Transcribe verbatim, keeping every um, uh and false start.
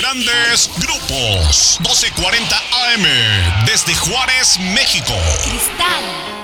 Grandes Grupos, doce cuarenta A M, desde Juárez, México. Cristal